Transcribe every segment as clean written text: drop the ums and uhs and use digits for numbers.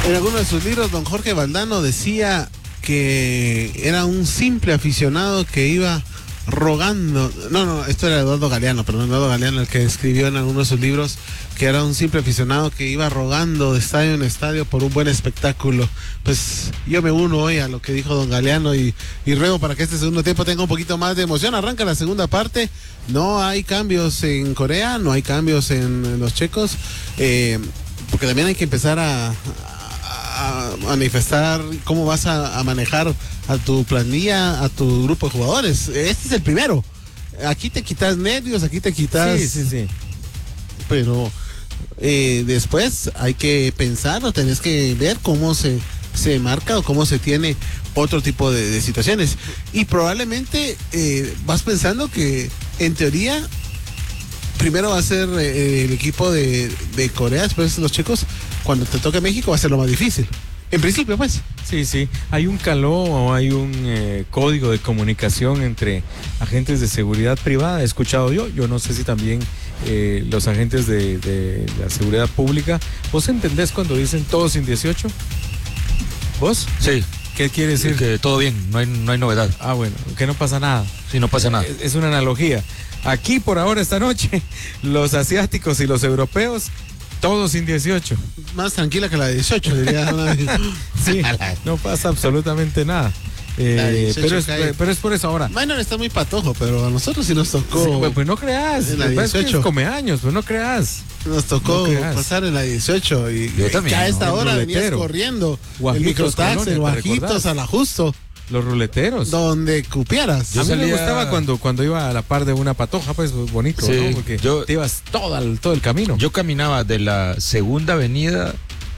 En alguno de sus libros, don Jorge Valdano decía que era un simple aficionado que iba rogando, esto era Eduardo Galeano, el que escribió en alguno de sus libros que era un simple aficionado que iba rogando de estadio en estadio por un buen espectáculo. Pues yo me uno hoy a lo que dijo don Galeano y ruego para que este segundo tiempo tenga un poquito más de emoción. Arranca la segunda parte, no hay cambios en Corea, no hay cambios en los checos, porque también hay que empezar a manifestar cómo vas a manejar a tu planilla, a tu grupo de jugadores. Este es el primero. Aquí te quitas nervios, aquí te quitas... Sí. Pero después hay que pensar o tenés que ver cómo se marca o cómo se tiene otro tipo de situaciones. Y probablemente vas pensando que en teoría primero va a ser el equipo de Corea, después los chicos. Cuando te toque México va a ser lo más difícil. En principio, pues. Sí. Hay un caló o hay un código de comunicación entre agentes de seguridad privada. He escuchado yo no sé si también los agentes de la seguridad pública. ¿Vos entendés cuando dicen todos sin 18? ¿Vos? Sí. ¿Qué quiere decir? Que todo bien, no hay novedad. Ah, bueno, que no pasa nada. Sí, no pasa nada. Es una analogía. Aquí por ahora esta noche, los asiáticos y los europeos, todos sin 18. Más tranquila que la de 18, diría. Sí, no pasa absolutamente nada. Pero es por eso ahora. Minor está muy patojo, pero a nosotros sí nos tocó. Sí, pues no creas. En la 18. Come años, pues no creas. Nos tocó pasar en la 18 y también, a esta hora venías corriendo. Guajitos, el microtaxi, el Guajitos, a la Justo. Los ruleteros. Donde cupieras. A mí me gustaba cuando iba a la par de una patoja, pues bonito, sí, ¿no? Porque te ibas todo el camino. Yo caminaba de la segunda avenida,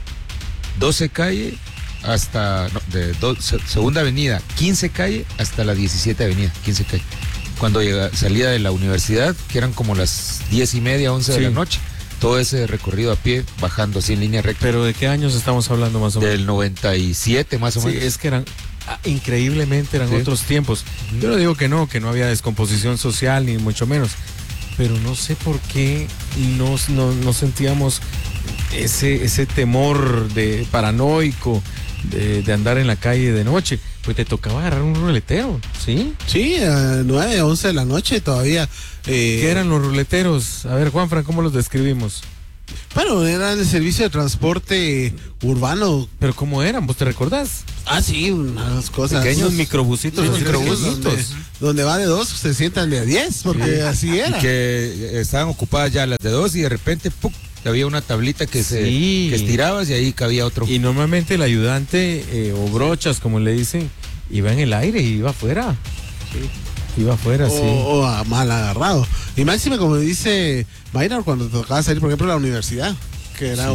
12 calle, hasta, segunda avenida, 15 calle, hasta la 17 avenida, 15 calle. Cuando salía de la universidad, que eran como las 10:30, 11 de la noche. Todo ese recorrido a pie, bajando así en línea recta. ¿Pero de qué años estamos hablando más o menos? Del 97 más o menos. Sí, es que increíblemente eran otros tiempos. Yo no digo que no había descomposición social ni mucho menos, pero no sé por qué no sentíamos ese temor de paranoico de andar en la calle de noche. Pues te tocaba agarrar un ruletero, ¿sí? Sí, a 9, 11 de la noche todavía. ¿Qué eran los ruleteros? A ver, Juanfran, ¿cómo los describimos? Bueno, eran el servicio de transporte urbano. ¿Pero cómo eran? ¿Vos te recordás? Ah, sí, unas cosas. Pequeños microbusitos. Donde va de 2, se sientan de a 10, porque así era. Y que estaban ocupadas ya las de 2 y de repente, ¡pum!, había una tablita que que estirabas y ahí cabía otro. Y normalmente el ayudante, o brochas, como le dicen, iba en el aire y iba afuera. Sí. Iba afuera, sí. O mal agarrado. Y máximo, como dice Maynard, cuando te tocaba salir, por ejemplo, a la universidad, que era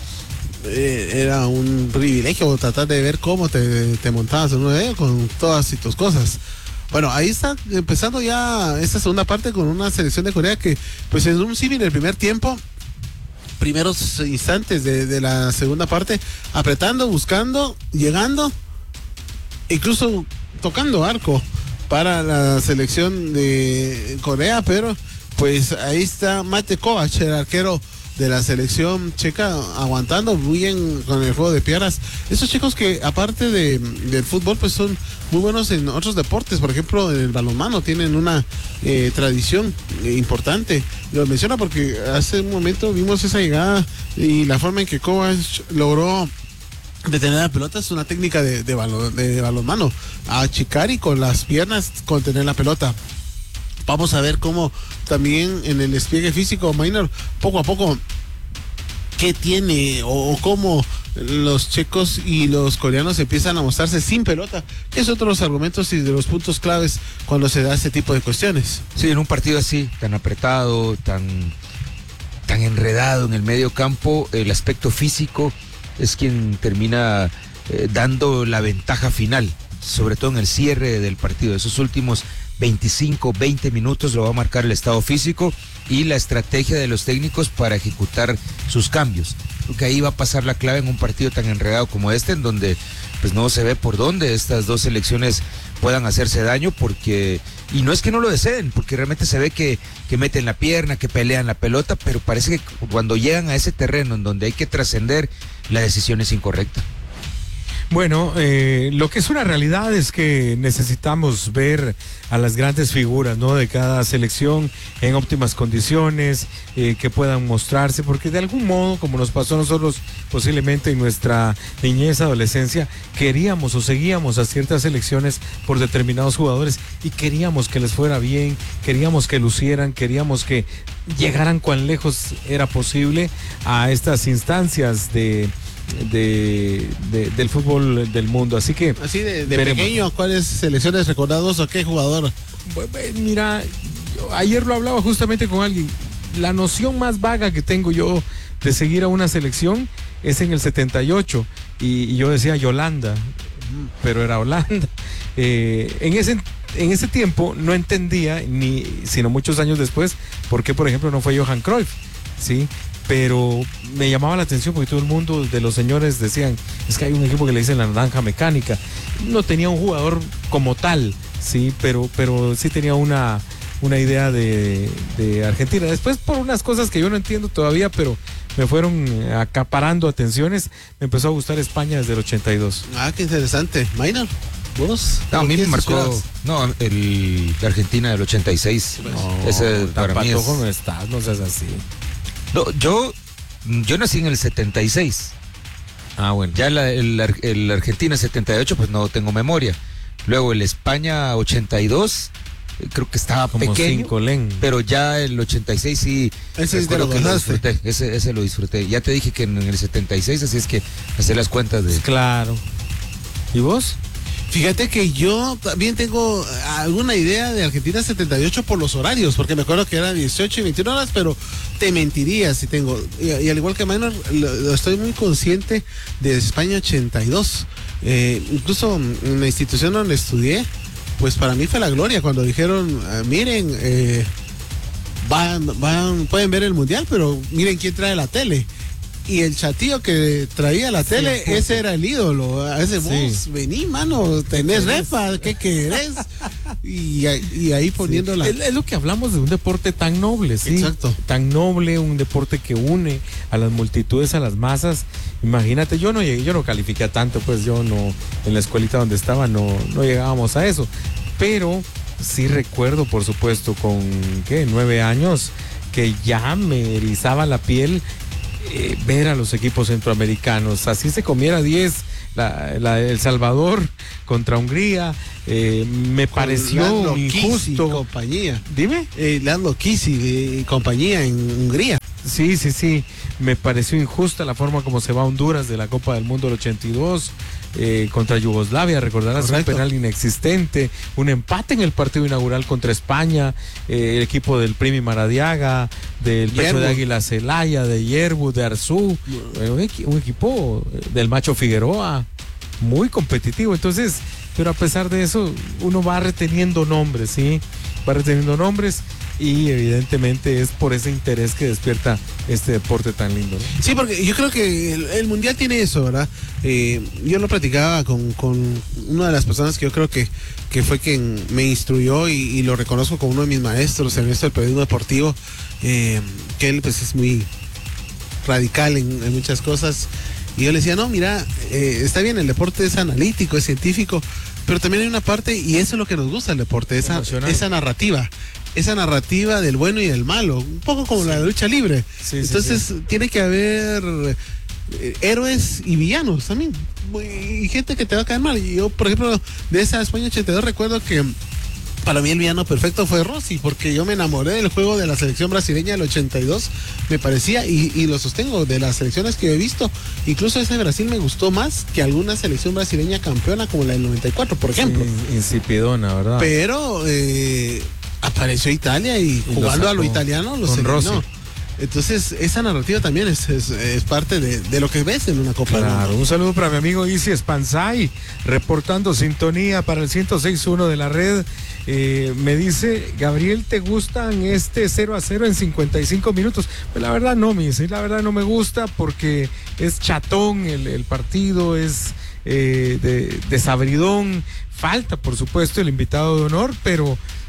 era un privilegio tratar de ver cómo te montabas en uno de ellos con todas tus cosas. Bueno, ahí está empezando ya esta segunda parte con una selección de Corea que, pues en un símil el primer tiempo, primeros instantes de la segunda parte, apretando, buscando, llegando, incluso tocando arco para la selección de Corea, pero pues ahí está Mate Kovac, el arquero de la selección checa, aguantando muy bien con el juego de piernas. Esos chicos que aparte del fútbol pues son muy buenos en otros deportes, por ejemplo en el balonmano tienen una tradición importante. Lo menciono porque hace un momento vimos esa llegada y la forma en que Kovac logró detener la pelota es una técnica de balonmano, achicar y con las piernas contener la pelota. Vamos a ver cómo también en el despliegue físico, Minor, poco a poco, qué tiene o cómo los checos y los coreanos empiezan a mostrarse sin pelota, que es otro de los argumentos y de los puntos claves cuando se da este tipo de cuestiones. Sí, en un partido así, tan apretado, tan enredado en el medio campo, el aspecto físico es quien termina dando la ventaja final, sobre todo en el cierre del partido. Esos últimos 25, 20 minutos lo va a marcar el estado físico y la estrategia de los técnicos para ejecutar sus cambios. Porque ahí va a pasar la clave en un partido tan enredado como este, en donde pues no se ve por dónde estas dos selecciones puedan hacerse daño, porque Y no es que no lo deseen, porque realmente se ve que meten la pierna, que pelean la pelota, pero parece que cuando llegan a ese terreno en donde hay que trascender, la decisión es incorrecta. Bueno, lo que es una realidad es que necesitamos ver a las grandes figuras, ¿no?, de cada selección en óptimas condiciones, que puedan mostrarse, porque de algún modo, como nos pasó a nosotros posiblemente en nuestra niñez, adolescencia, queríamos o seguíamos a ciertas selecciones por determinados jugadores y queríamos que les fuera bien, queríamos que lucieran, queríamos que llegaran cuán lejos era posible a estas instancias del fútbol del mundo, así que así de pequeño, ¿cuáles selecciones recordamos o qué jugador? Mira, ayer lo hablaba justamente con alguien. La noción más vaga que tengo yo de seguir a una selección es en el 78 y yo decía Yolanda, pero era Holanda. En ese tiempo no entendía, sino muchos años después, por qué, por ejemplo, no fue Johan Cruyff, ¿sí? Pero me llamaba la atención porque todo el mundo de los señores decían, es que hay un equipo que le dicen la naranja mecánica. No tenía un jugador como tal, sí, pero sí tenía una idea de Argentina. Después, por unas cosas que yo no entiendo todavía, pero me fueron acaparando atenciones, me empezó a gustar España desde el 82. Ah, qué interesante. Minor, ¿vos? No, a mí me marcó, la Argentina del 86. No, ese para mí es... no estás, no seas así. No, yo nací en el 76. Ah, bueno. Ya el Argentina 78, pues no tengo memoria. Luego el España 82, creo que estaba como pequeño, pero ya el 86 sí. Ese es de lo que lo disfruté. Ese lo disfruté. Ya te dije que en el 76, así es que hacer las cuentas de. Claro. ¿Y vos? Fíjate que yo también tengo alguna idea de Argentina 78 por los horarios, porque me acuerdo que eran 18 y 21 horas, pero te mentiría si tengo. Y al igual que Minor, estoy muy consciente de España 82. Incluso en la institución donde estudié, pues para mí fue la gloria cuando dijeron, miren, pueden ver el mundial, pero miren quién trae la tele. Y el chatillo que traía la tele, sí, ese era el ídolo. A ese vos, vení, mano, tenés repa, ¿qué querés? Y ahí poniéndola. Sí. Es lo que hablamos de un deporte tan noble, ¿sí? Exacto. Tan noble, un deporte que une a las multitudes, a las masas. Imagínate, yo no califiqué a tanto, pues yo no, en la escuelita donde estaba no llegábamos a eso. Pero sí recuerdo, por supuesto, con 9 años, que ya me erizaba la piel ver a los equipos centroamericanos. Así se comiera 10 El Salvador contra Hungría, me pareció injusto. Compañía. Dime. Lando Kisi y compañía en Hungría. Sí, me pareció injusta la forma como se va a Honduras de la Copa del Mundo del 82, contra Yugoslavia, recordarás. Correcto. Un penal inexistente, un empate en el partido inaugural contra España, el equipo del Primi Maradiaga, del Pecho de Águila Celaya, de Yerbu, de Arzú, un equipo del Macho Figueroa, muy competitivo. Entonces, pero a pesar de eso, uno va reteniendo nombres, ¿sí? Va reteniendo nombres. Y evidentemente es por ese interés que despierta este deporte tan lindo, ¿no? Sí, porque yo creo que el mundial tiene eso, ¿verdad? Yo lo platicaba con una de las personas que yo creo que fue quien me instruyó y lo reconozco como uno de mis maestros en esto del periodismo deportivo, que él pues es muy radical en muchas cosas. Y yo le decía, no, mira, está bien, el deporte es analítico, es científico, pero también hay una parte, y eso es lo que nos gusta del deporte, esa narrativa. Esa narrativa del bueno y del malo, un poco como la lucha libre. Sí, entonces tiene que haber héroes y villanos también, y gente que te va a caer mal. Y yo, por ejemplo, de esa España 82 recuerdo que para mí el villano perfecto fue Rossi, porque yo me enamoré del juego de la selección brasileña del 82, me parecía, y lo sostengo, de las selecciones que he visto, incluso ese de Brasil me gustó más que alguna selección brasileña campeona como la del 94, por ejemplo. Sí, insipidona, ¿verdad? Pero apareció Italia y jugando a lo italiano lo eliminó. Entonces esa narrativa también es parte de lo que ves en una Copa. Claro, un saludo para mi amigo Isi Espansay, reportando sintonía para el 106.1 de la red. Me dice, Gabriel, ¿te gustan 0-0 en 55 minutos? Pues la verdad no, la verdad no me gusta porque es chatón el partido, es desabridón. Falta, por supuesto, el invitado de honor, pero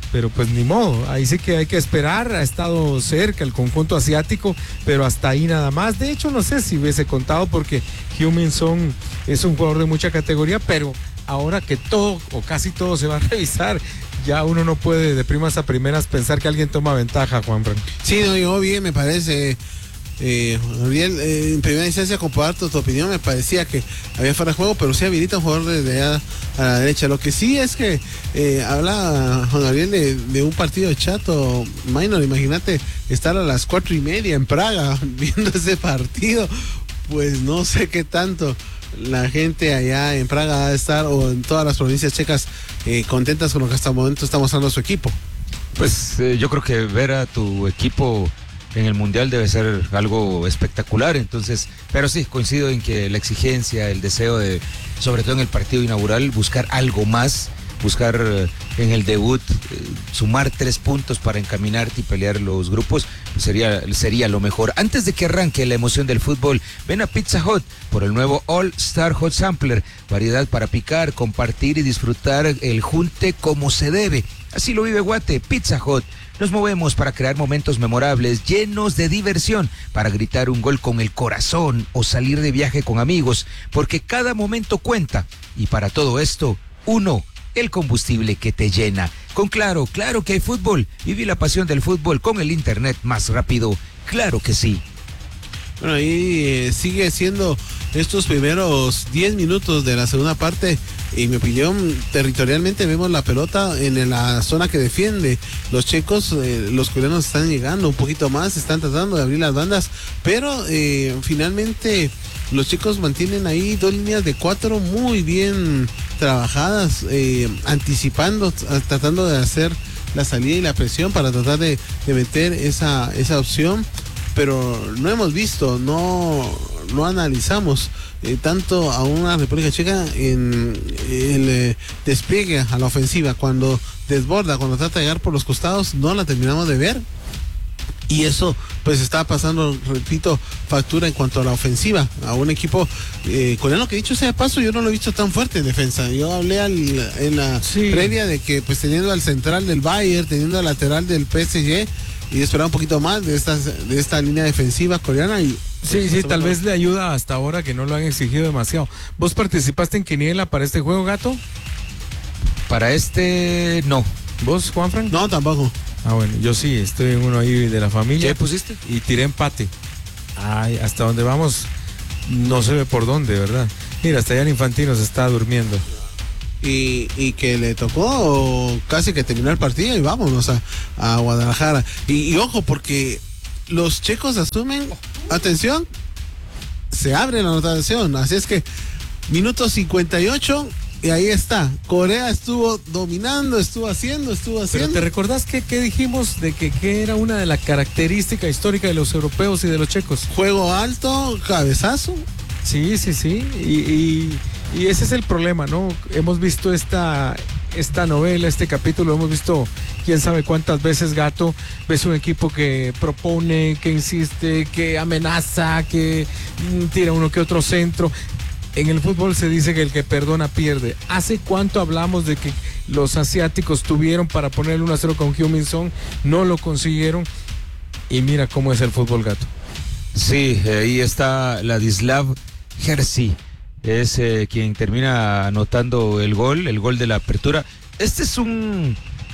pero pues ni modo, ahí sí que hay que esperar. Ha estado cerca el conjunto asiático, pero hasta ahí nada más. De hecho, no sé si hubiese contado, porque Heung-min Son es un jugador de mucha categoría, pero ahora que todo o casi todo se va a revisar, ya uno no puede de primas a primeras pensar que alguien toma ventaja, Juanfran. Sí, no, llegó bien, me parece. Gabriel, en primera instancia, comparto tu opinión, me parecía que había fuera de juego, pero sí habilita un jugador desde allá a la derecha. Lo que sí es que habla Juan Gabriel de un partido chato, minor. Imagínate estar a las 4:30 en Praga viendo ese partido. Pues no sé qué tanto la gente allá en Praga va a estar, o en todas las provincias checas, contentas con lo que hasta el momento está mostrando su equipo. Pues yo creo que ver a tu equipo en el Mundial debe ser algo espectacular. Entonces, pero sí, coincido en que la exigencia, el deseo de, sobre todo en el partido inaugural, buscar algo más, buscar en el debut sumar 3 puntos para encaminarte y pelear los grupos, pues sería lo mejor. Antes de que arranque la emoción del fútbol, ven a Pizza Hut por el nuevo All Star Hot Sampler, variedad para picar, compartir y disfrutar el junte como se debe. Así lo vive Guate. Pizza Hut. Nos movemos para crear momentos memorables, llenos de diversión, para gritar un gol con el corazón o salir de viaje con amigos, porque cada momento cuenta. Y para todo esto, el combustible que te llena. Con Claro que hay fútbol. Viví la pasión del fútbol con el internet más rápido. Claro que sí. Bueno, ahí sigue siendo estos primeros 10 minutos de la segunda parte. En mi opinión, territorialmente vemos la pelota en la zona que defiende. Los checos, los coreanos están llegando un poquito más, están tratando de abrir las bandas, pero finalmente los chicos mantienen ahí 2 líneas de 4 muy bien trabajadas, anticipando, tratando de hacer la salida y la presión para tratar de meter esa opción. Pero no hemos visto, no analizamos tanto a una República Checa en el despliegue a la ofensiva. Cuando desborda, cuando trata de llegar por los costados, no la terminamos de ver. Y eso pues está pasando, repito, factura en cuanto a la ofensiva, a un equipo coreano que, dicho sea de paso, yo no lo he visto tan fuerte en defensa. Yo hablé en la previa de que pues teniendo al central del Bayern, teniendo al lateral del PSG, y esperar un poquito más de esta línea defensiva coreana. Y sí, tal vez le ayuda hasta ahora que no lo han exigido demasiado. ¿Vos participaste en quiniela para este juego, Gato? Para este, no. ¿Vos, Juanfran? No, tampoco. Ah, bueno, yo sí, estoy en uno ahí de la familia. ¿Qué pusiste? Y tiré empate. Ay, hasta donde vamos, no se ve por dónde, ¿verdad? Mira, hasta allá el Infantino se está durmiendo. Y que le tocó casi que terminar el partido y vámonos a Guadalajara. Y ojo, porque los checos asumen, atención, se abre la anotación. Así es que minuto 58 y ahí está. Corea estuvo dominando, estuvo haciendo. Pero ¿te recordás que dijimos de que era una de las características históricas de los europeos y de los checos? Juego alto, cabezazo. Sí. Y ese es el problema, ¿no? Hemos visto esta novela, este capítulo, hemos visto quién sabe cuántas veces, Gato. Ves un equipo que propone, que insiste, que amenaza, que tira uno que otro centro. En el fútbol se dice que el que perdona pierde. ¿Hace cuánto hablamos de que los asiáticos tuvieron para ponerle 1-0 con Heung-min Son? No lo consiguieron. Y mira cómo es el fútbol, Gato. Sí, ahí está Ladislav Herzi. Es quien termina anotando el gol de la apertura. Este es un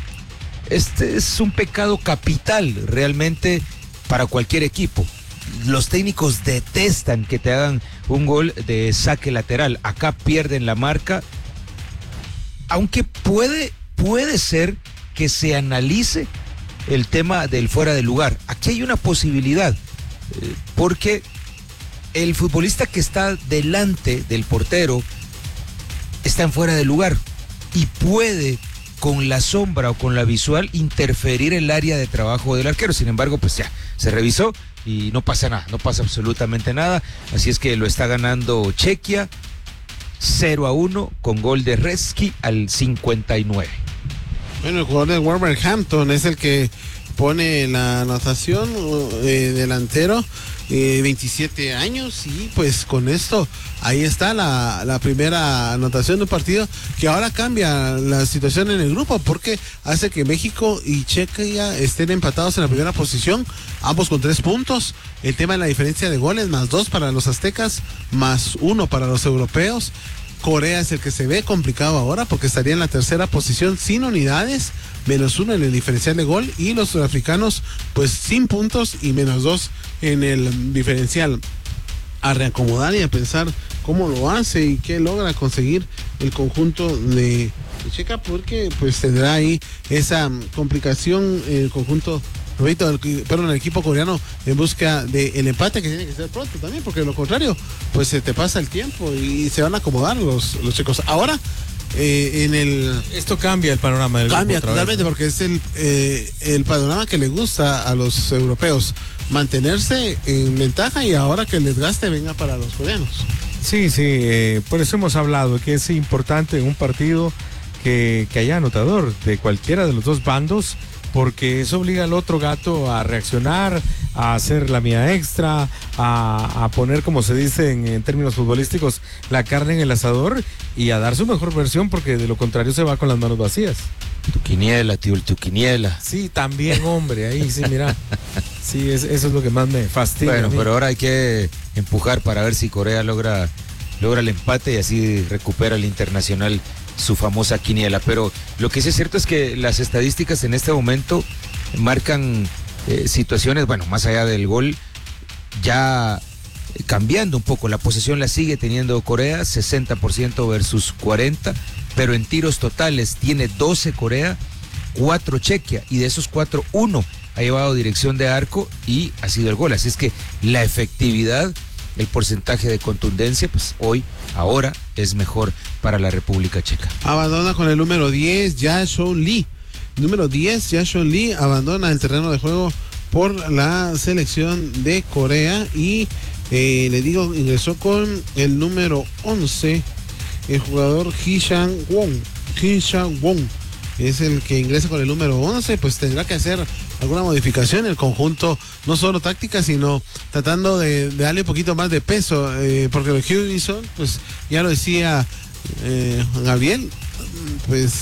pecado capital realmente para cualquier equipo. Los técnicos detestan que te hagan un gol de saque lateral. Acá pierden la marca, aunque puede ser que se analice el tema del fuera de lugar. Aquí hay una posibilidad, porque el futbolista que está delante del portero está en fuera de lugar y puede, con la sombra o con la visual, interferir en el área de trabajo del arquero. Sin embargo, pues ya se revisó y no pasa nada, no pasa absolutamente nada. Así es que lo está ganando Chequia 0-1 con gol de Reski al 59. Bueno, el jugador del Wolverhampton es el que pone la anotación, delantero, 27 años, y pues con esto ahí está la primera anotación de un partido que ahora cambia la situación en el grupo, porque hace que México y Chequia estén empatados en la primera posición, ambos con 3 puntos. El tema de la diferencia de goles, +2 para los aztecas, +1 para los europeos. Corea es el que se ve complicado ahora porque estaría en la tercera posición sin unidades, -1 en el diferencial de gol, y los sudafricanos pues sin puntos y -2 en el diferencial. A reacomodar y a pensar cómo lo hace y qué logra conseguir el conjunto de Checa, porque pues tendrá ahí esa complicación el conjunto, el equipo coreano, en busca del empate, que tiene que ser pronto también, porque de lo contrario pues se te pasa el tiempo y se van a acomodar los chicos. Ahora esto cambia el panorama del cambia grupo totalmente, porque es el panorama que le gusta a los europeos, mantenerse en ventaja, y ahora que el desgaste venga para los coreanos. Sí, por eso hemos hablado que es importante en un partido que haya anotador de cualquiera de los dos bandos, porque eso obliga al otro gato a reaccionar, a hacer la mía extra, a poner, como se dice en términos futbolísticos, la carne en el asador y a dar su mejor versión, porque de lo contrario se va con las manos vacías. Tu quiniela, tío, tu quiniela. Sí, también, hombre, ahí sí, mira. Sí, eso es lo que más me fastidia. Bueno, pero ahora hay que empujar para ver si Corea logra el empate y así recupera el internacional su famosa quiniela. Pero lo que sí es cierto es que las estadísticas en este momento marcan situaciones, bueno, más allá del gol, ya cambiando un poco. La posesión la sigue teniendo Corea, 60% versus 40%, pero en tiros totales tiene 12 Corea, 4 Chequia, y de esos 4, 1 ha llevado dirección de arco y ha sido el gol. Así es que la efectividad, el porcentaje de contundencia, pues ahora es mejor para la República Checa. Abandona con el número 10, Jae-Seon Lee. Número 10, Jae-Seon Lee abandona el terreno de juego por la selección de Corea, y ingresó con el número 11, el jugador Hee Sang-won es el que ingresa con el número 11, pues tendrá que hacer alguna modificación en el conjunto, no solo táctica, sino tratando de darle un poquito más de peso, porque los Hugginson, pues ya lo decía Gabriel, pues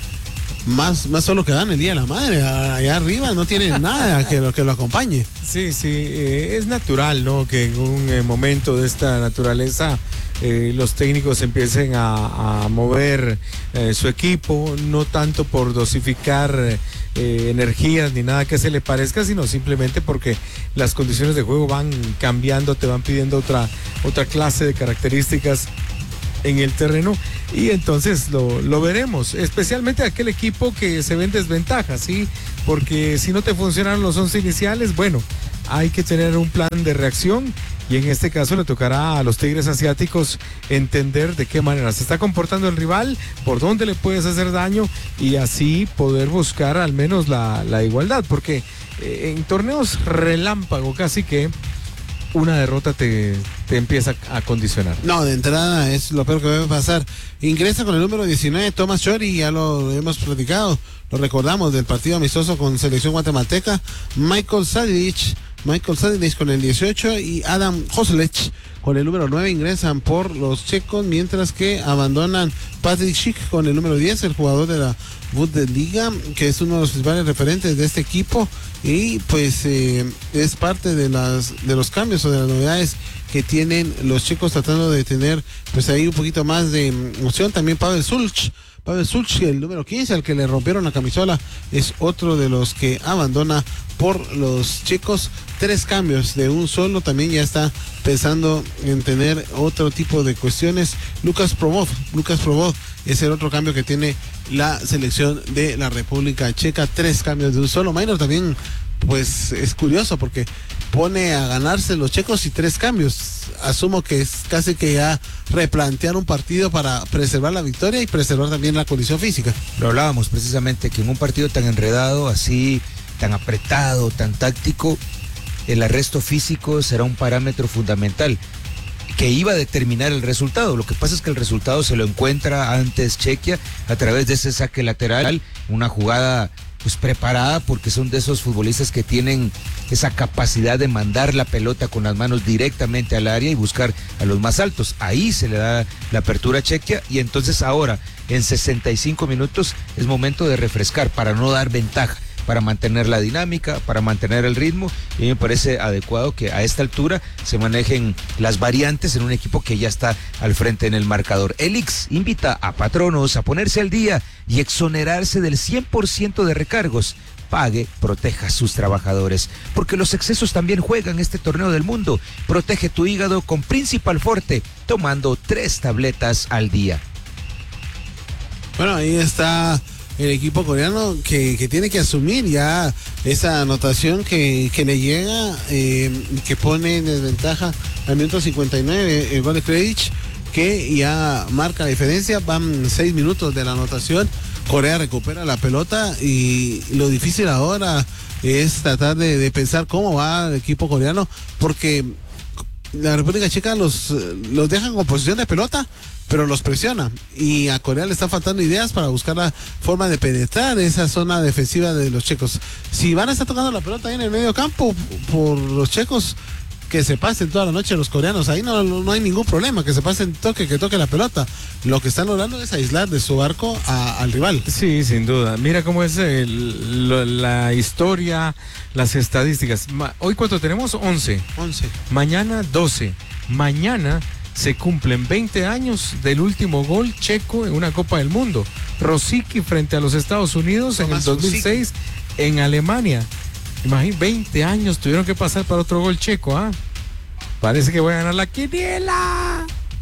más solo que dan el Día de la Madre, allá arriba no tienen nada que lo acompañe. Sí, es natural, ¿no?, que en un momento de esta naturaleza los técnicos empiecen a mover su equipo, no tanto por dosificar energías ni nada que se le parezca, sino simplemente porque las condiciones de juego van cambiando, te van pidiendo otra clase de características en el terreno, y entonces lo veremos, especialmente aquel equipo que se ve en desventaja, ¿sí? Porque si no te funcionan los 11 iniciales, bueno, hay que tener un plan de reacción, y en este caso le tocará a los Tigres asiáticos entender de qué manera se está comportando el rival, por dónde le puedes hacer daño, y así poder buscar al menos la igualdad, porque en torneos relámpago casi que una derrota te empieza a condicionar. No, de entrada es lo peor que debe pasar. Ingresa con el número 19, Thomas Chori, ya lo hemos platicado, lo recordamos del partido amistoso con selección guatemalteca. Michael Sadich con el 18 y Adam Hoselech con el número 9 ingresan por los checos, mientras que abandonan Patrick Schick con el número 10, el jugador de la Bundesliga, que es uno de los principales referentes de este equipo, y pues es parte de los cambios o de las novedades que tienen los chicos, tratando de tener pues ahí un poquito más de emoción. También Pavel Sulch, el número 15, al que le rompieron la camisola, es otro de los que abandona por los chicos. 3 cambios de un solo, también ya está pensando en tener otro tipo de cuestiones. Lucas Probov es el otro cambio que tiene la selección de la República Checa. 3 cambios de un solo. Maynor también, pues es curioso porque pone a ganarse los checos y 3 cambios. Asumo que es casi que ya replantear un partido para preservar la victoria y preservar también la condición física. Lo hablábamos precisamente, que en un partido tan enredado, así, tan apretado, tan táctico, el arresto físico será un parámetro fundamental que iba a determinar el resultado. Lo que pasa es que el resultado se lo encuentra antes Chequia a través de ese saque lateral, una jugada pues preparada, porque son de esos futbolistas que tienen esa capacidad de mandar la pelota con las manos directamente al área y buscar a los más altos. Ahí se le da la apertura a Chequia, y entonces ahora en 65 minutos es momento de refrescar para no dar ventaja, para mantener la dinámica, para mantener el ritmo, y me parece adecuado que a esta altura se manejen las variantes en un equipo que ya está al frente en el marcador. Elix invita a patronos a ponerse al día y exonerarse del 100% de recargos. Pague, proteja a sus trabajadores, porque los excesos también juegan este torneo del mundo. Protege tu hígado con Principal Forte, tomando 3 tabletas al día. Bueno, ahí está el equipo coreano que tiene que asumir ya esa anotación que le llega, que pone en desventaja al minuto 59 el gol de Krejci, que ya marca la diferencia. Van 6 minutos de la anotación, Corea recupera la pelota y lo difícil ahora es tratar de pensar cómo va el equipo coreano, porque la República Checa los dejan con posición de pelota, pero los presiona, y a Corea le están faltando ideas para buscar la forma de penetrar esa zona defensiva de los checos. Si van a estar tocando la pelota ahí en el medio campo por los checos, que se pasen toda la noche los coreanos, ahí no hay ningún problema, que se pasen, que toque la pelota. Lo que están logrando es aislar de su arco al rival. Sí, sin duda. Mira cómo es la historia, las estadísticas. Hoy, ¿cuánto tenemos? 11. Mañana 12. Mañana se cumplen 20 años del último gol checo en una Copa del Mundo. Rosicky frente a los Estados Unidos en el 2006 en Alemania. Imagínate, 20 años tuvieron que pasar para otro gol checo, ¿ah? Parece que voy a ganar la quiniela.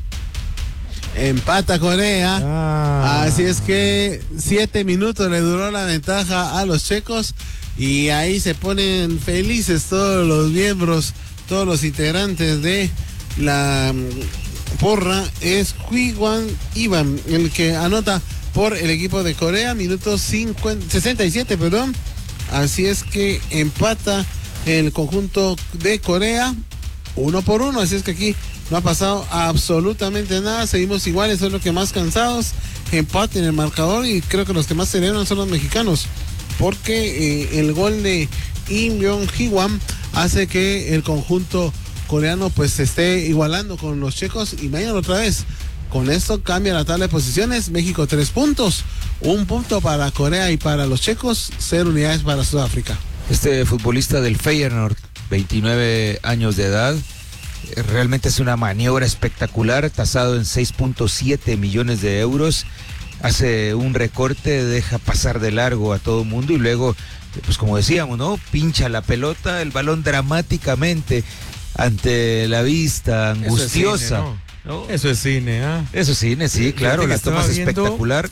Empata Corea. Así es que 7 minutos le duró la ventaja a los checos, y ahí se ponen felices todos los miembros, todos los integrantes de la porra. Es Hwang Ivan el que anota por el equipo de Corea, minuto 67, perdón. Así es que empata el conjunto de Corea 1-1, así es que aquí no ha pasado absolutamente nada, seguimos iguales, son los que más cansados, empate en el marcador, y creo que los que más celebran son los mexicanos, porque el gol de Im Yong-hwan hace que el conjunto coreano pues se esté igualando con los checos, y mañana otra vez. Con esto cambia la tabla de posiciones. México 3 puntos, 1 punto para Corea y para los checos, 0 unidades para Sudáfrica. Este futbolista del Feyenoord, 29 años de edad, realmente es una maniobra espectacular, tasado en 6.7 millones de euros. Hace un recorte, deja pasar de largo a todo mundo, y luego, pues como decíamos, ¿no? Pincha la pelota, el balón dramáticamente ante la vista angustiosa. ¿No? Eso es cine, ¿ah? Eso es cine, sí, claro, la toma es espectacular.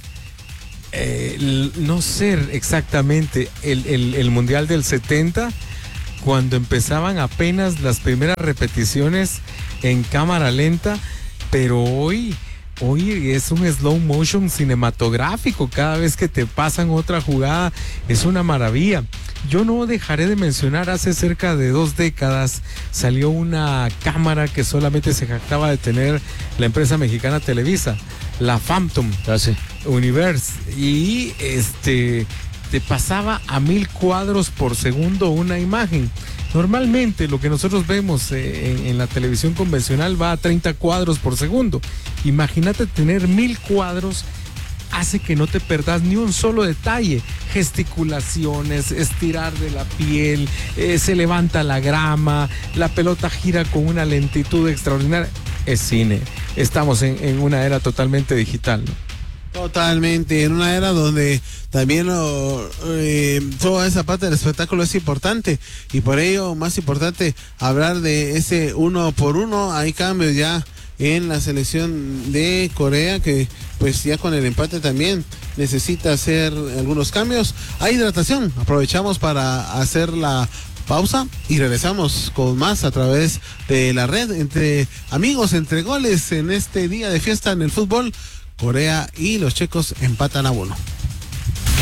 No sé exactamente, el Mundial del 70, cuando empezaban apenas las primeras repeticiones en cámara lenta, pero hoy es un slow motion cinematográfico. Cada vez que te pasan otra jugada es una maravilla. Yo no dejaré de mencionar, hace cerca de 2 décadas salió una cámara que solamente se jactaba de tener la empresa mexicana Televisa, la Phantom Universe, y te pasaba a 1000 cuadros por segundo una imagen. Normalmente lo que nosotros vemos en la televisión convencional va a 30 cuadros por segundo. Imagínate tener 1000 cuadros, hace que no te perdas ni un solo detalle. Gesticulaciones, estirar de la piel, se levanta la grama, la pelota gira con una lentitud extraordinaria. Es cine. Estamos en una era totalmente digital, ¿no? Totalmente, en una era donde también toda esa parte del espectáculo es importante, y por ello más importante hablar de ese 1-1. Hay cambios ya en la selección de Corea, que pues ya con el empate también necesita hacer algunos cambios. Hay hidratación, aprovechamos para hacer la pausa y regresamos con más a través de la red, entre amigos, entre goles, en este día de fiesta en el fútbol. Corea y los checos empatan a 1.